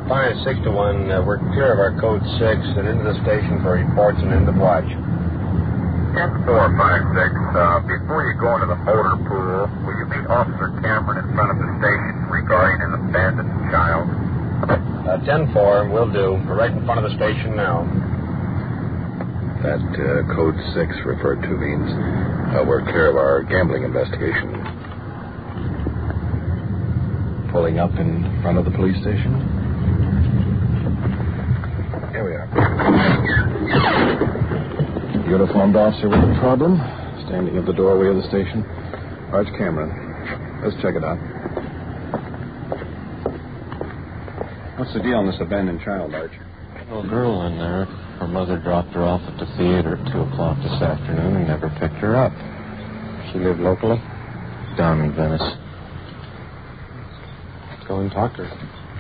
Fine, 6 to 1. We're clear of our code 6 and into the station for reports and end of watch. 10-4-5-6. Before you go into the motor pool, will you meet Officer Cameron in front of the station regarding an abandoned child? 10-4, will do. We're right in front of the station now. That code 6 referred to means we're clear of our gambling investigation. Pulling up in front of the police station? Here we are. Uniformed officer with a problem, standing at the doorway of the station. Arch Cameron. Let's check it out. What's the deal on this abandoned child, Arch? Little girl in there. Her mother dropped her off at the theater at 2 o'clock this afternoon and never picked her up. She lived locally? Down in Venice. Let's go and talk to her.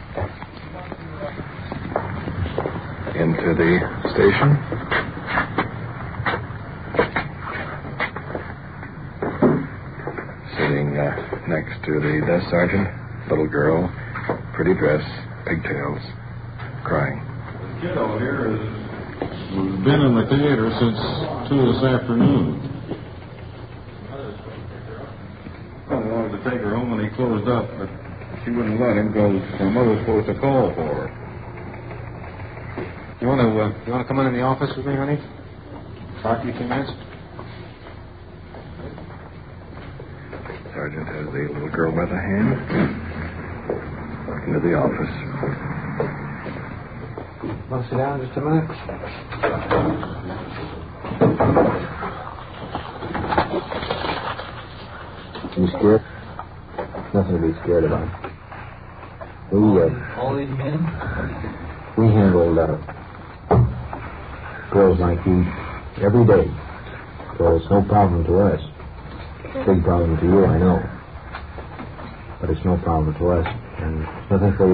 Into the station. Sitting next to the desk sergeant, little girl, pretty dress, pigtails, crying. The kiddo here has been in the theater since 2 this afternoon. Well, he wanted to take her home when he closed up, but she wouldn't let him because her mother was supposed to call for her. You want to come in the office with me, honey? Talk to you 2 minutes? Sergeant has the little girl by the hand. Into the office. Want to sit down just a minute? You scared? Nothing to be scared about. All these men? We handled girls like you every day. So it's no problem to us. Big problem to you, I know. But it's no problem to us. And nothing for you.